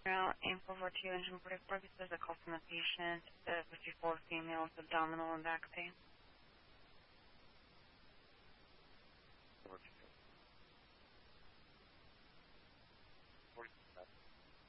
Now, info 42 engine 44, this is a call from the patient, the 54 female with abdominal and back pain.